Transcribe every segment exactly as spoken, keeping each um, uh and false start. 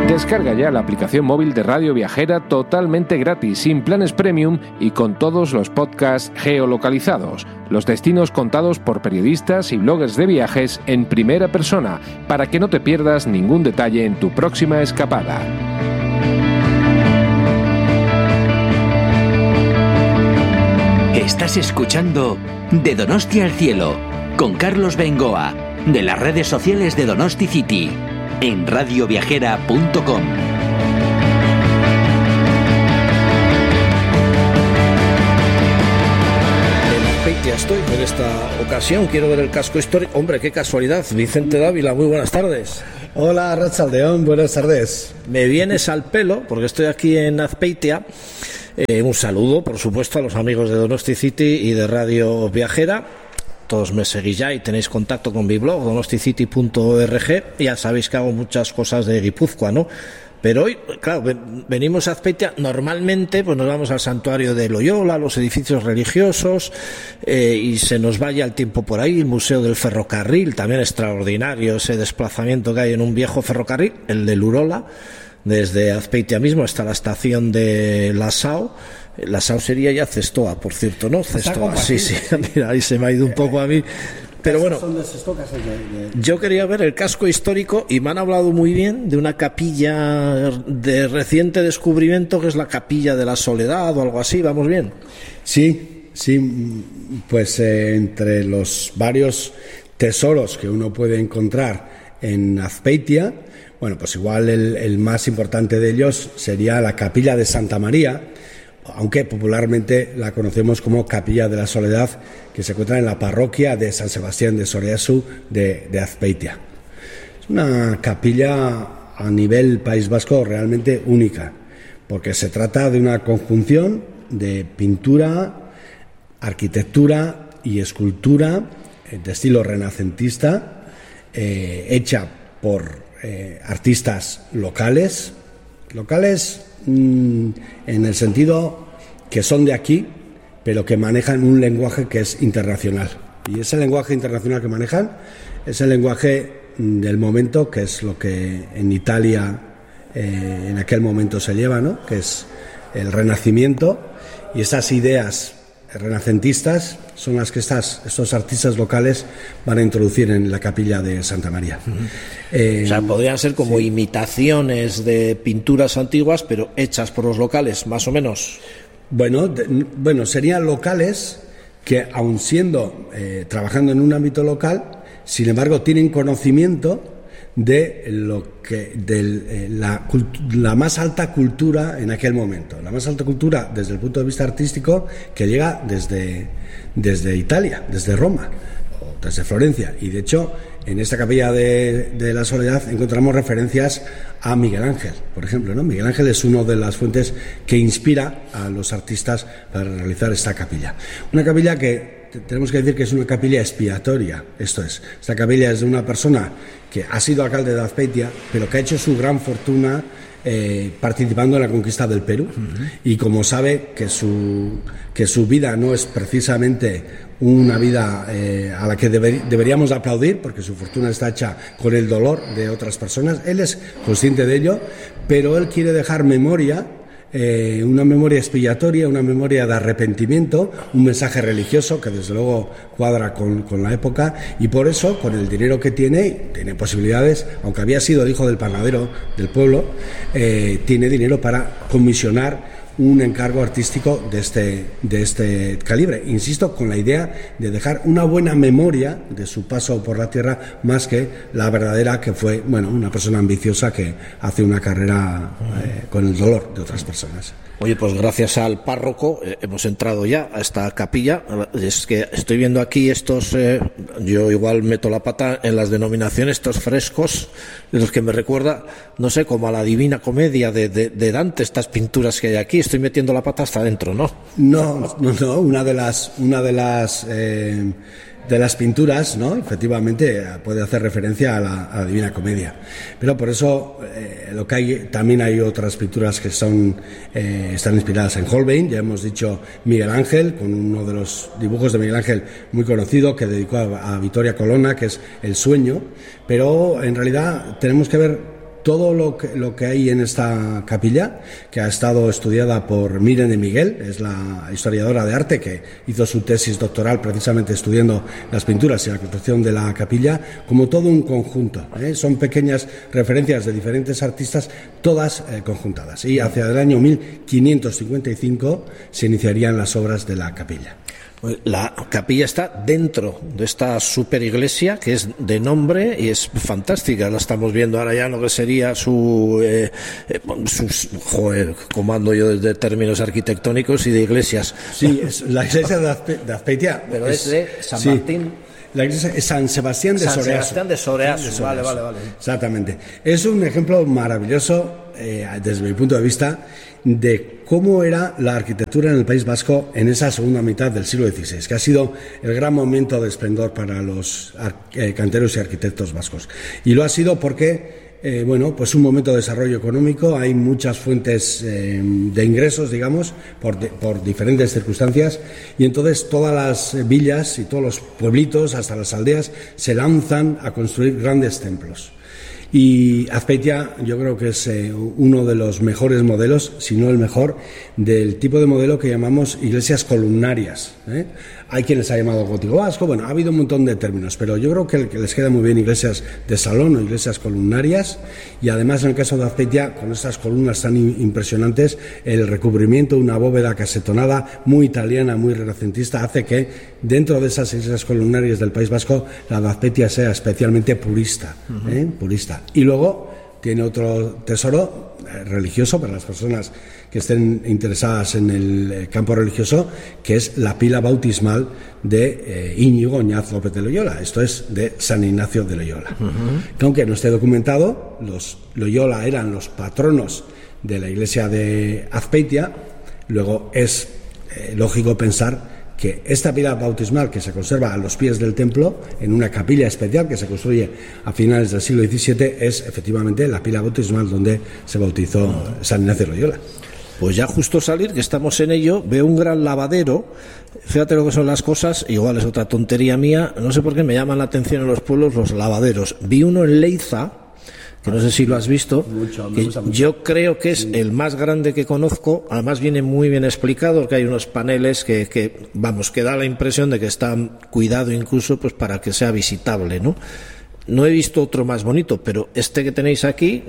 Descarga ya la aplicación móvil de Radio Viajera totalmente gratis, sin planes premium y con todos los podcasts geolocalizados, los destinos contados por periodistas y bloggers de viajes en primera persona, para que no te pierdas ningún detalle en tu próxima escapada. Estás escuchando De Donosti al Cielo, con Carlos Bengoa, de las redes sociales de Donosti City, en radio viajera punto com. Ya estoy en esta ocasión, quiero ver el casco histórico. Hombre, qué casualidad, Vicente Dávila, muy buenas tardes. Hola, Arratsaldeon, buenas tardes. Me vienes al pelo, porque estoy aquí en Azpeitia. Eh, un saludo, por supuesto, a los amigos de Donosti City y de Radio Viajera. Todos me seguís ya y tenéis contacto con mi blog, donosticity punto org. Ya sabéis que hago muchas cosas de Guipúzcoa, ¿no? Pero hoy, claro, venimos a Azpeitia, normalmente pues nos vamos al santuario de Loyola, los edificios religiosos, eh, y se nos vaya el tiempo por ahí, el Museo del Ferrocarril, también extraordinario ese desplazamiento que hay en un viejo ferrocarril, el de Urola, desde Azpeitia mismo hasta la estación de Lasao. Lasao sería ya Zestoa, por cierto, ¿no? Zestoa, sí, sí, mira, ahí se me ha ido un poco a mí. Pero bueno, yo quería ver el casco histórico y me han hablado muy bien de una capilla de reciente descubrimiento que es la Capilla de la Soledad o algo así, ¿vamos bien? Sí, sí, pues eh, entre los varios tesoros que uno puede encontrar en Azpeitia, bueno, pues igual el, el más importante de ellos sería la Capilla de Santa María, aunque popularmente la conocemos como Capilla de la Soledad, que se encuentra en la parroquia de San Sebastián de Soriazu de, de Azpeitia. Es una capilla a nivel País Vasco realmente única, porque se trata de una conjunción de pintura, arquitectura y escultura de estilo renacentista, eh, hecha por eh, artistas locales, locales en el sentido que son de aquí, pero que manejan un lenguaje que es internacional. Y ese lenguaje internacional que manejan es el lenguaje del momento, que es lo que en Italia eh, en aquel momento se lleva, ¿no? Que es el Renacimiento, y esas ideas renacentistas son las que estas, estos artistas locales van a introducir en la capilla de Santa María. Uh-huh. eh, o sea, podrían ser como sí. imitaciones de pinturas antiguas, pero hechas por los locales, más o menos. Bueno, de, bueno serían locales que, aun siendo eh, trabajando en un ámbito local, sin embargo tienen conocimiento de lo que de eh, la, la más alta cultura en aquel momento, la más alta cultura desde el punto de vista artístico que llega desde, desde Italia, desde Roma o desde Florencia. Y de hecho en esta capilla de, de la Soledad encontramos referencias a Miguel Ángel, por ejemplo, ¿no? Miguel Ángel es una de las fuentes que inspira a los artistas para realizar esta capilla. Una capilla que tenemos que decir que es una capilla expiatoria. Esto es, esta capilla es de una persona que ha sido alcalde de Azpeitia, pero que ha hecho su gran fortuna eh, participando en la conquista del Perú. Uh-huh. Y como sabe que su, que su vida no es precisamente una vida eh, a la que deber, deberíamos aplaudir, porque su fortuna está hecha con el dolor de otras personas, él es consciente de ello, pero él quiere dejar memoria, Eh, una memoria expiatoria, una memoria de arrepentimiento, un mensaje religioso que desde luego cuadra con, con la época, y por eso con el dinero que tiene, tiene posibilidades, aunque había sido el hijo del panadero del pueblo, eh, tiene dinero para comisionar un encargo artístico de este, de este calibre, insisto, con la idea de dejar una buena memoria de su paso por la tierra, más que la verdadera, que fue, bueno, una persona ambiciosa que hace una carrera eh, con el dolor de otras personas. Oye, pues gracias al párroco eh, hemos entrado ya a esta capilla. Es que estoy viendo aquí estos, eh, yo igual meto la pata en las denominaciones, estos frescos, de los que me recuerda, no sé, como a la Divina Comedia de, de, de Dante, estas pinturas que hay aquí. Estoy metiendo la pata hasta adentro, ¿no? No, no, no. Una de las, una de las eh, de las pinturas, ¿no? Efectivamente puede hacer referencia a la, a la Divina Comedia, pero por eso eh, lo que hay, también hay otras pinturas que son eh, están inspiradas en Holbein. Ya hemos dicho Miguel Ángel, con uno de los dibujos de Miguel Ángel muy conocido que dedicó a, a Vittoria Colonna, que es El sueño, pero en realidad tenemos que ver todo lo que, lo que hay en esta capilla, que ha estado estudiada por Miren de Miguel, es la historiadora de arte que hizo su tesis doctoral precisamente estudiando las pinturas y la construcción de la capilla, como todo un conjunto, ¿eh? Son pequeñas referencias de diferentes artistas, todas eh, conjuntadas. Y hacia el año mil quinientos cincuenta y cinco se iniciarían las obras de la capilla. La capilla está dentro de esta super iglesia que es de nombre y es fantástica. La estamos viendo ahora ya lo que sería su, eh, eh, sus, joder, comando yo desde términos arquitectónicos y de iglesias. Sí, es la iglesia de, Azpe, de Azpeitia. Pero es, es de San sí. Martín. La iglesia es San Sebastián de San Soreaso. Sebastián de Soreaso. de Soreaso. Vale, vale, vale. Exactamente. Es un ejemplo maravilloso, eh, desde mi punto de vista, de cómo era la arquitectura en el País Vasco en esa segunda mitad del siglo dieciséis, que ha sido el gran momento de esplendor para los eh, canteros y arquitectos vascos. Y lo ha sido porque Eh, bueno, pues un momento de desarrollo económico, hay muchas fuentes eh, de ingresos, digamos, por, de, por diferentes circunstancias, y entonces todas las villas y todos los pueblitos, hasta las aldeas, se lanzan a construir grandes templos. Y Azpeitia yo creo que es eh, uno de los mejores modelos, si no el mejor, del tipo de modelo que llamamos iglesias columnarias, ¿eh? Hay quienes ha llamado gótico vasco, bueno, ha habido un montón de términos, pero yo creo que, que les queda muy bien iglesias de salón o iglesias columnarias, y además en el caso de Azpeitia, con estas columnas tan impresionantes, el recubrimiento de una bóveda casetonada muy italiana, muy renacentista, hace que dentro de esas iglesias columnarias del País Vasco la de Azpeitia sea especialmente purista, ¿eh? Purista. Y luego tiene otro tesoro religioso para las personas que estén interesadas en el campo religioso, que es la pila bautismal de eh, Íñigo Oñaz López de Loyola. Esto es de San Ignacio de Loyola. Uh-huh. Que aunque no esté documentado, los Loyola eran los patronos de la iglesia de Azpeitia. Luego es eh, lógico pensar que esta pila bautismal, que se conserva a los pies del templo en una capilla especial que se construye a finales del siglo diecisiete, es efectivamente la pila bautismal donde se bautizó San Ignacio de Loyola. Pues ya justo salir, que estamos en ello, veo un gran lavadero. Fíjate lo que son las cosas, igual es otra tontería mía, no sé por qué me llaman la atención en los pueblos los lavaderos. Vi uno en Leiza, que no sé si lo has visto, mucho, que mucho. Yo creo que es sí. el más grande que conozco, además viene muy bien explicado, que hay unos paneles que, que vamos, que da la impresión de que están cuidado incluso pues para que sea visitable, ¿no? No he visto otro más bonito, pero este que tenéis aquí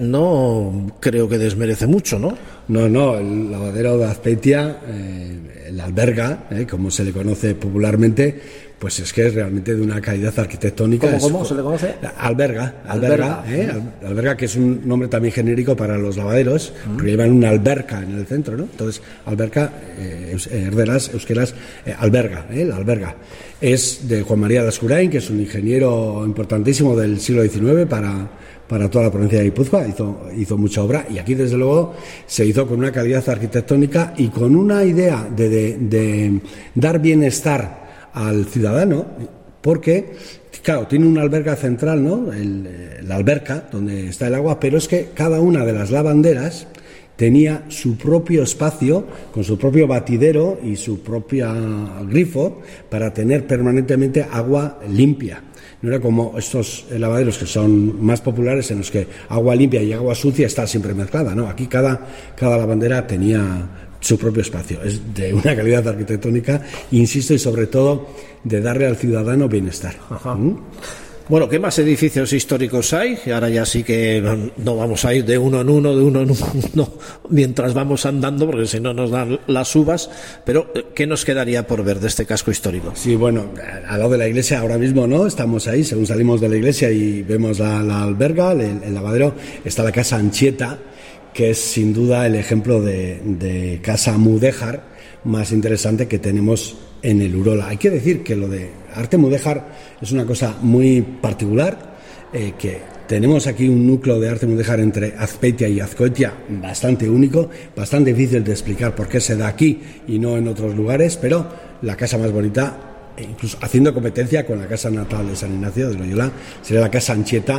no creo que desmerece mucho, ¿no? No, no, el lavadero de Azpeitia, eh, el alberga, eh, como se le conoce popularmente, pues es que es realmente de una calidad arquitectónica. ¿Cómo, es, cómo se le conoce? Alberga, alberga, alberga, ¿eh? alberga, que es un nombre también genérico para los lavaderos, uh-huh. porque llevan una alberca en el centro, ¿no? Entonces, alberca, eh, herderas, euskeras, eh, alberga, ¿eh? la alberga. Es de Juan María de Ascurain, que es un ingeniero importantísimo del siglo diecinueve para, para toda la provincia de Guipúzcoa, hizo, hizo mucha obra, y aquí desde luego se hizo con una calidad arquitectónica y con una idea de, de, de dar bienestar al ciudadano, porque claro, tiene una alberca central, ¿no? El, la alberca donde está el agua, pero es que cada una de las lavanderas tenía su propio espacio con su propio batidero y su propia grifo para tener permanentemente agua limpia. No era como estos lavaderos que son más populares, en los que agua limpia y agua sucia está siempre mezclada, ¿no? Aquí cada, cada lavandera tenía su propio espacio. Es de una calidad arquitectónica, insisto, y sobre todo de darle al ciudadano bienestar. Ajá. ¿Mm? Bueno, ¿qué más edificios históricos hay? Y ahora ya sí que no vamos a ir de uno en uno, de uno en uno, mientras vamos andando, porque si no nos dan las uvas. Pero, ¿qué nos quedaría por ver de este casco histórico? Sí, bueno, al lado de la iglesia ahora mismo, ¿no? Estamos ahí, según salimos de la iglesia y vemos la, la alberga, el, el lavadero, está la casa Anchieta, que es sin duda el ejemplo de, de casa mudéjar más interesante que tenemos en el Urola. Hay que decir que lo de arte mudéjar es una cosa muy particular, eh, que tenemos aquí un núcleo de arte mudéjar entre Azpeitia y Azcoitia bastante único, bastante difícil de explicar por qué se da aquí y no en otros lugares, pero la casa más bonita, incluso haciendo competencia con la casa natal de San Ignacio de Loyola, sería la casa Anchieta,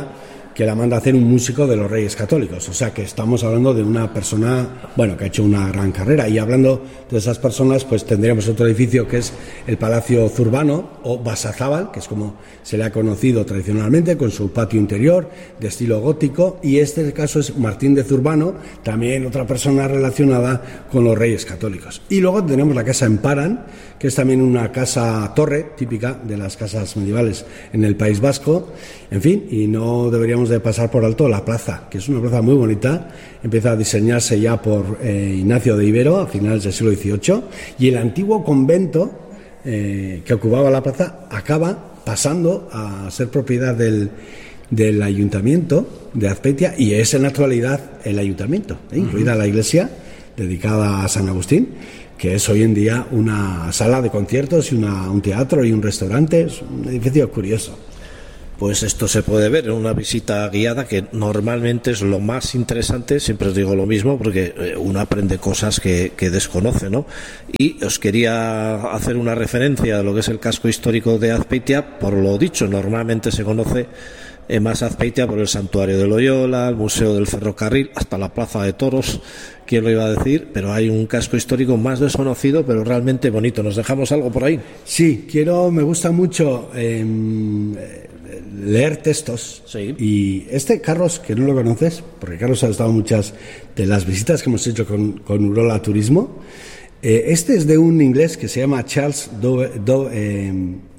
que la manda a hacer un músico de los Reyes Católicos. O sea que estamos hablando de una persona, bueno, que ha hecho una gran carrera. Y hablando de esas personas, pues tendríamos otro edificio que es el Palacio Zurbano o Basazábal, que es como se le ha conocido tradicionalmente, con su patio interior de estilo gótico. Y este caso es Martín de Zurbano, también otra persona relacionada con los Reyes Católicos. Y luego tenemos la casa en Paran, que es también una casa torre típica de las casas medievales en el País Vasco. En fin, y no deberíamos de pasar por alto la plaza, que es una plaza muy bonita. Empieza a diseñarse ya por eh, Ignacio de Ibero a finales del siglo dieciocho, y el antiguo convento eh, que ocupaba la plaza acaba pasando a ser propiedad del, del ayuntamiento de Azpeitia, y es en la actualidad el ayuntamiento, ¿eh? incluida la iglesia dedicada a San Agustín, que es hoy en día una sala de conciertos y una, un teatro y un restaurante. Es un edificio curioso. Pues esto se puede ver en una visita guiada, que normalmente es lo más interesante. Siempre os digo lo mismo, porque uno aprende cosas que, que desconoce, ¿no? Y os quería hacer una referencia a lo que es el casco histórico de Azpeitia. Por lo dicho, normalmente se conoce más Azpeitia por el Santuario de Loyola, el Museo del Ferrocarril, hasta la Plaza de Toros, quién lo iba a decir, pero hay un casco histórico más desconocido, pero realmente bonito. ¿Nos dejamos algo por ahí? Sí, quiero, me gusta mucho eh, leer textos. Sí. Y este, Carlos, que no lo conoces, porque Carlos ha estado en muchas de las visitas que hemos hecho con, con Urola Turismo, eh, este es de un inglés que se llama Charles Do, Do, eh,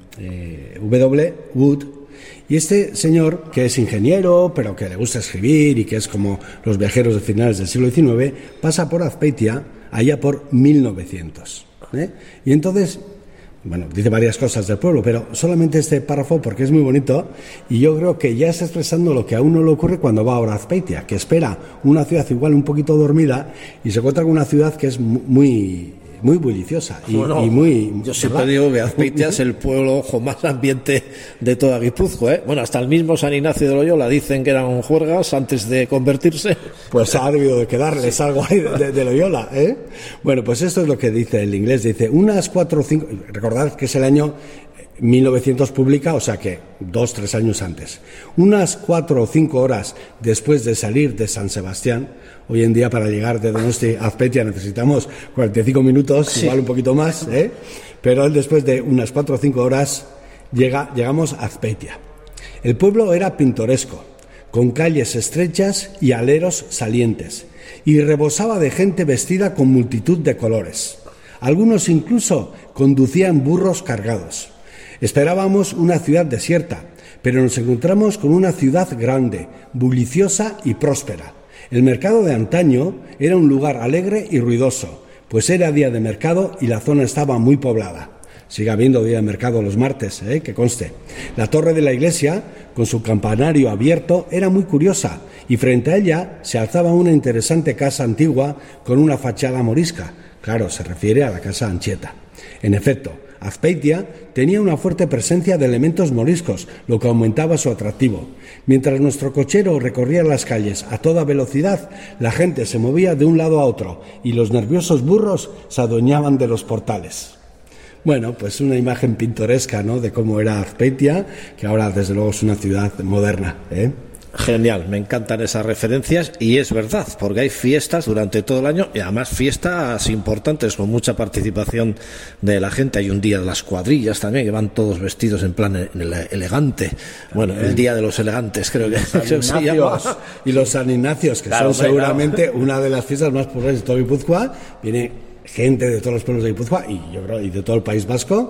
eh, W. Wood. Y este señor, que es ingeniero, pero que le gusta escribir y que es como los viajeros de finales del siglo diecinueve, pasa por Azpeitia allá por mil novecientos. ¿eh? Y entonces, bueno, dice varias cosas del pueblo, pero solamente este párrafo, porque es muy bonito, y yo creo que ya está expresando lo que a uno le ocurre cuando va ahora a Azpeitia, que espera una ciudad igual un poquito dormida y se encuentra con una ciudad que es muy... muy bulliciosa y, bueno, y muy... Yo siempre digo que Azpeitia es el pueblo con más ambiente de toda Guipúzcoa, ¿eh? Bueno, hasta el mismo San Ignacio de Loyola dicen que eran juergas antes de convertirse. Pues ha debido de quedarles algo ahí de, de, de Loyola, ¿eh? Bueno, pues esto es lo que dice el inglés. Dice, unas cuatro o cinco... Recordad que es el año mil novecientos publica, o sea que dos, tres años antes. Unas cuatro o cinco horas después de salir de San Sebastián. Hoy en día para llegar de Donosti a Azpeitia necesitamos cuarenta y cinco minutos, sí. igual un poquito más, ¿eh? Pero él después de unas cuatro o cinco horas llega, llegamos a Azpeitia. El pueblo era pintoresco, con calles estrechas y aleros salientes, y rebosaba de gente vestida con multitud de colores. Algunos incluso conducían burros cargados. Esperábamos una ciudad desierta, pero nos encontramos con una ciudad grande, bulliciosa y próspera. El mercado de antaño era un lugar alegre y ruidoso, pues era día de mercado y la zona estaba muy poblada. Sigue habiendo día de mercado los martes, ¿eh? que conste. La torre de la iglesia, con su campanario abierto, era muy curiosa, y frente a ella se alzaba una interesante casa antigua con una fachada morisca. Claro, se refiere a la casa Anchieta. En efecto, Azpeitia tenía una fuerte presencia de elementos moriscos, lo que aumentaba su atractivo. Mientras nuestro cochero recorría las calles a toda velocidad, la gente se movía de un lado a otro y los nerviosos burros se adueñaban de los portales. Bueno, pues una imagen pintoresca, ¿no?, de cómo era Azpeitia, que ahora desde luego es una ciudad moderna, ¿eh? Genial, me encantan esas referencias y es verdad, porque hay fiestas durante todo el año y además fiestas importantes con mucha participación de la gente. Hay un día de las cuadrillas también, que van todos vestidos en plan elegante. Bueno, el día de los elegantes creo que se llama. Y los San Ignacios, que claro, son seguramente claro. una de las fiestas más populares de todo Guipúzcoa. Viene gente de todos los pueblos de Guipúzcoa y yo creo y de todo el País Vasco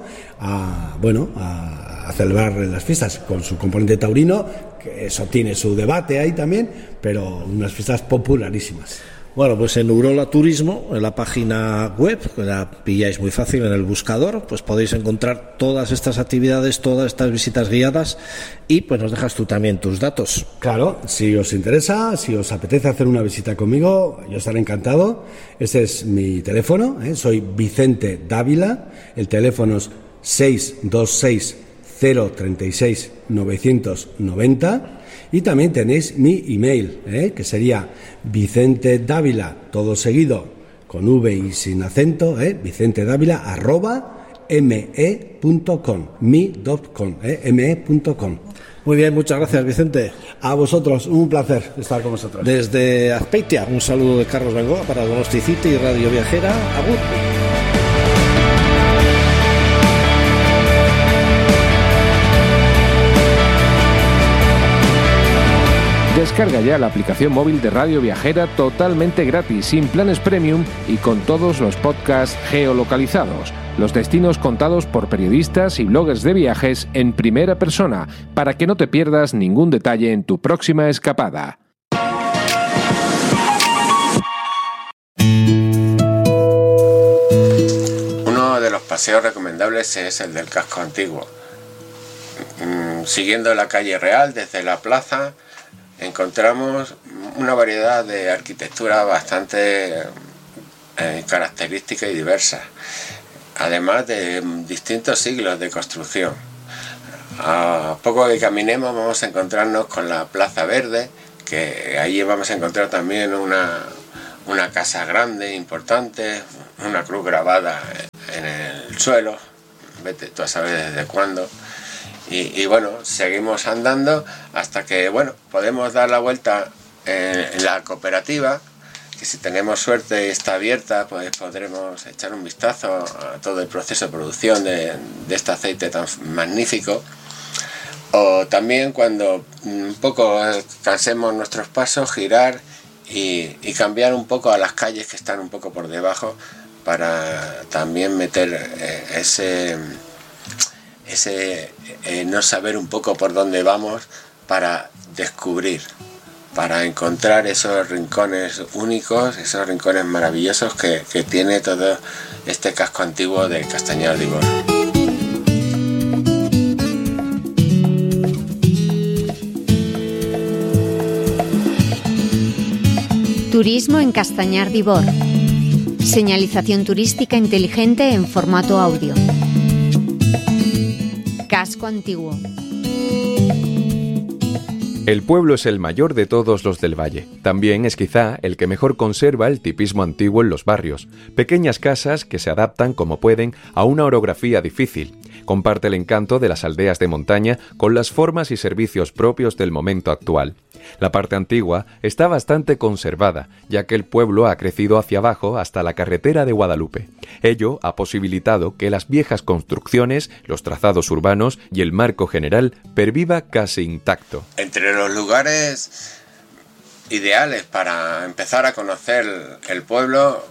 a, bueno, a, a celebrar las fiestas con su componente taurino, que eso tiene su debate ahí también, pero unas fiestas popularísimas. Bueno, pues en Urola Turismo, en la página web, que la pilláis muy fácil en el buscador, pues podéis encontrar todas estas actividades, todas estas visitas guiadas y pues nos dejas tú también tus datos. Claro, si os interesa, si os apetece hacer una visita conmigo, yo estaré encantado. Este es mi teléfono, ¿eh? Soy Vicente Dávila, el teléfono es seis dos seis cero tres seis nueve nueve cero. Y también tenéis mi email, ¿eh? que sería Vicente Dávila, todo seguido, con V y sin acento, ¿eh? Vicente Dávila, arroba me punto com, mi punto com, ¿eh? me punto com. Muy bien, muchas gracias, Vicente. A vosotros, un placer estar con vosotros. Desde Azpeitia, un saludo de Carlos Bengoa para Donosti City y Radio Viajera. Agur. Descarga ya la aplicación móvil de Radio Viajera totalmente gratis, sin planes premium y con todos los podcasts geolocalizados. Los destinos contados por periodistas y bloggers de viajes en primera persona, para que no te pierdas ningún detalle en tu próxima escapada. Uno de los paseos recomendables es el del casco antiguo. Siguiendo la calle real desde la plaza, encontramos una variedad de arquitectura bastante eh, característica y diversa, además de distintos siglos de construcción. A poco que caminemos vamos a encontrarnos con la Plaza Verde, que ahí vamos a encontrar también una, una casa grande, importante, una cruz grabada en el suelo, vete tú a saber desde cuándo. Y, y bueno, seguimos andando hasta que, bueno, podemos dar la vuelta en, en la cooperativa, que si tenemos suerte y está abierta, pues podremos echar un vistazo a todo el proceso de producción de, de este aceite tan magnífico. O también, cuando un poco cansemos nuestros pasos, girar y, y cambiar un poco a las calles que están un poco por debajo, para también meter eh, ese... ese eh, no saber un poco por dónde vamos, para descubrir, para encontrar esos rincones únicos, esos rincones maravillosos que, que tiene todo este casco antiguo de Castañar de Ibor. Turismo en Castañar de Ibor. Señalización turística inteligente en formato audio. Casco antiguo. El pueblo es el mayor de todos los del valle. También es quizá el que mejor conserva el tipismo antiguo en los barrios. Pequeñas casas que se adaptan como pueden a una orografía difícil. Comparte el encanto de las aldeas de montaña con las formas y servicios propios del momento actual. La parte antigua está bastante conservada, ya que el pueblo ha crecido hacia abajo hasta la carretera de Guadalupe. Ello ha posibilitado que las viejas construcciones, los trazados urbanos y el marco general perviva casi intacto. Entre los lugares ideales para empezar a conocer el pueblo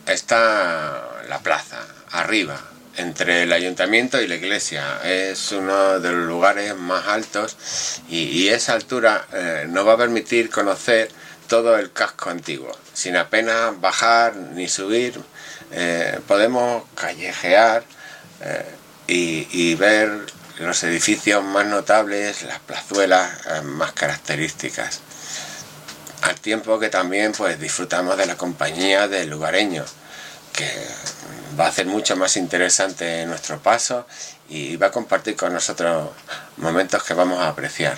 está la plaza, arriba, entre el ayuntamiento y la iglesia. Es uno de los lugares más altos y, y esa altura eh, nos va a permitir conocer todo el casco antiguo. Sin apenas bajar ni subir, eh, podemos callejear eh, y, y ver los edificios más notables, las plazuelas eh, más características. Al tiempo que también pues disfrutamos de la compañía del lugareño, que va a hacer mucho más interesante nuestro paso y va a compartir con nosotros momentos que vamos a apreciar.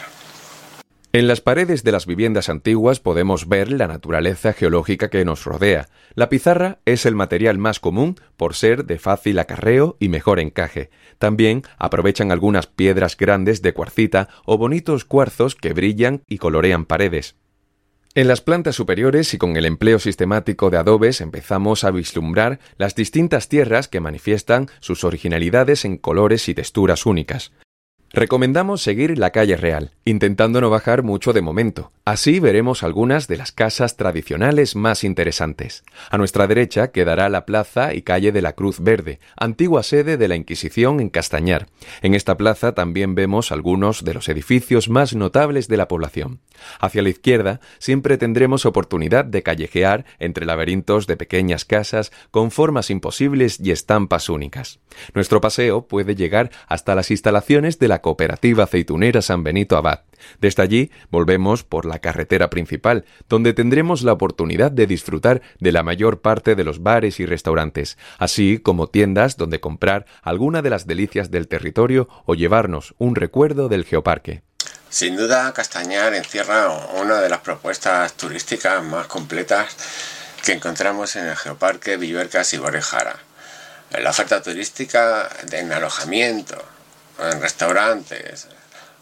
En las paredes de las viviendas antiguas podemos ver la naturaleza geológica que nos rodea. La pizarra es el material más común por ser de fácil acarreo y mejor encaje. También aprovechan algunas piedras grandes de cuarcita o bonitos cuarzos que brillan y colorean paredes. En las plantas superiores y con el empleo sistemático de adobes empezamos a vislumbrar las distintas tierras que manifiestan sus originalidades en colores y texturas únicas. Recomendamos seguir la calle real, intentando no bajar mucho de momento. Así veremos algunas de las casas tradicionales más interesantes. A nuestra derecha quedará la plaza y calle de la Cruz Verde, antigua sede de la Inquisición en Castañar. En esta plaza también vemos algunos de los edificios más notables de la población. Hacia la izquierda siempre tendremos oportunidad de callejear entre laberintos de pequeñas casas con formas imposibles y estampas únicas. Nuestro paseo puede llegar hasta las instalaciones de la Cooperativa Aceitunera San Benito Abad. Desde allí volvemos por la carretera principal, donde tendremos la oportunidad de disfrutar de la mayor parte de los bares y restaurantes, así como tiendas donde comprar alguna de las delicias del territorio o llevarnos un recuerdo del geoparque. Sin duda, Castañar encierra una de las propuestas turísticas más completas que encontramos en el geoparque Villuercas y Borejara. La oferta turística en alojamiento, en restaurantes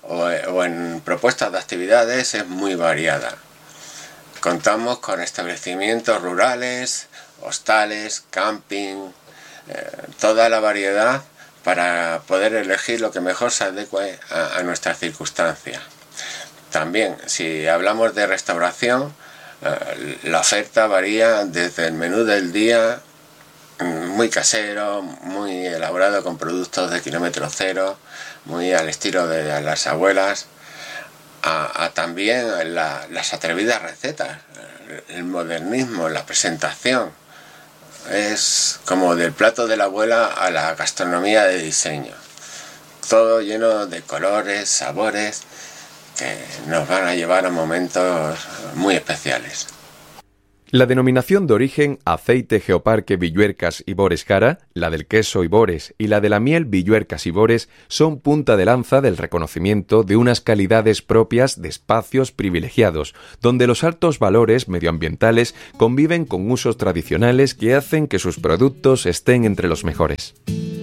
o, o en propuestas de actividades es muy variada. Contamos con establecimientos rurales, hostales, camping, eh, toda la variedad para poder elegir lo que mejor se adecue a, a nuestras circunstancias. También, si hablamos de restauración, eh, la oferta varía desde el menú del día, muy casero, muy elaborado con productos de kilómetro cero, muy al estilo de las abuelas, a, a también la, las atrevidas recetas, el modernismo, la presentación. Es como del plato de la abuela a la gastronomía de diseño. Todo lleno de colores, sabores, que nos van a llevar a momentos muy especiales. La denominación de origen aceite Geoparque Villuercas y Bores Cara, la del queso y Bores y la de la miel Villuercas y Bores son punta de lanza del reconocimiento de unas calidades propias de espacios privilegiados, donde los altos valores medioambientales conviven con usos tradicionales que hacen que sus productos estén entre los mejores.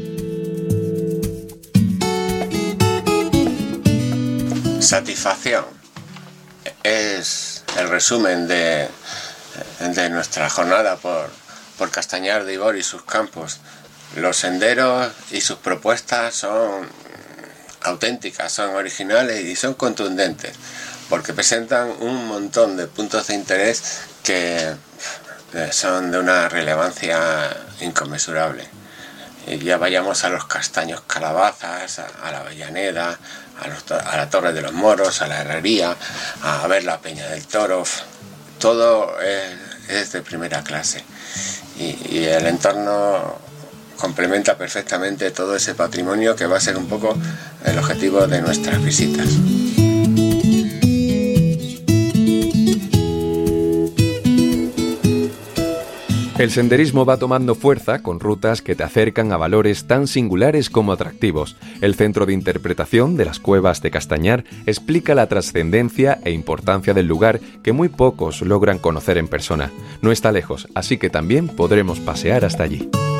Satisfacción es el resumen de de nuestra jornada por, por Castañar de Ibor y sus campos. Los senderos y sus propuestas son auténticas, son originales y son contundentes, porque presentan un montón de puntos de interés que son de una relevancia inconmensurable. Y ya vayamos a los castaños Calabazas, a, a la Avellaneda, a, los, a la Torre de los Moros, a la Herrería, a ver la Peña del Toro. Todo es, es de primera clase y, y el entorno complementa perfectamente todo ese patrimonio que va a ser un poco el objetivo de nuestras visitas. El senderismo va tomando fuerza con rutas que te acercan a valores tan singulares como atractivos. El Centro de Interpretación de las Cuevas de Castañar explica la trascendencia e importancia del lugar que muy pocos logran conocer en persona. No está lejos, así que también podremos pasear hasta allí.